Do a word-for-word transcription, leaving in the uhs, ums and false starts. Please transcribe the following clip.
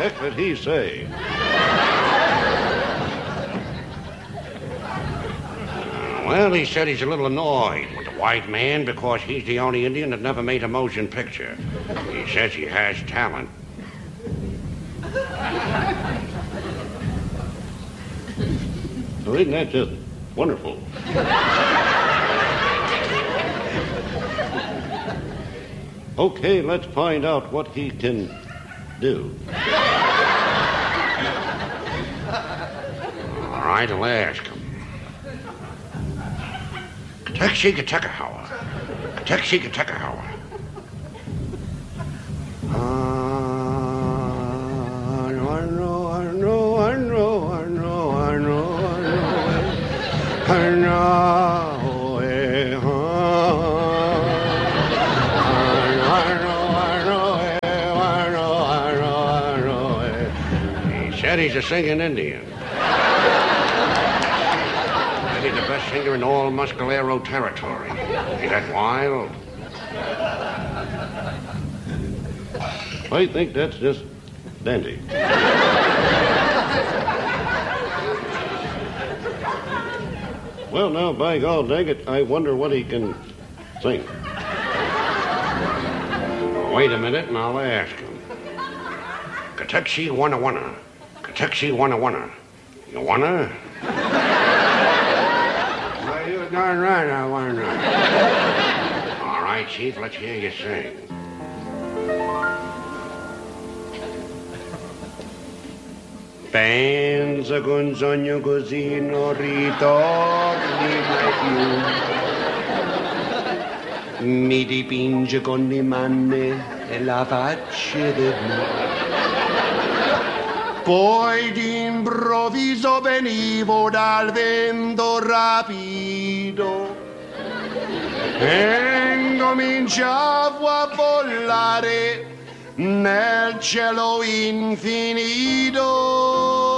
heck did he say? Well, he said he's a little annoyed with the white man because he's the only Indian that never made a motion picture. He says he has talent. Well, isn't that just wonderful? Okay, let's find out what he can do. All right, I'll ask him. Taxi Katekahawa. Taxi Katekahawa. Uh, I know, I know, I know, I know, I know, I know, I know, eh, huh. I know, I know, eh, I know, I know, I know, eh. He said he's a singing Indian. He's the best singer in all Muscalero territory. Ain't that wild? I think that's just dandy. Well, now, by God dang it, I wonder what he can sing. Wait a minute and I'll ask him. Katexi wanna wanna. Katexi wanna wanna. You wanna? Well, you're darn right I wanna. All right, Chief, let's hear you sing. Pensa con sogno così non ritorni mai più. Mi dipinge con le mani e la faccia di blu. Poi d'improvviso venivo dal vento rapido e incominciavo a volare nel cielo infinito.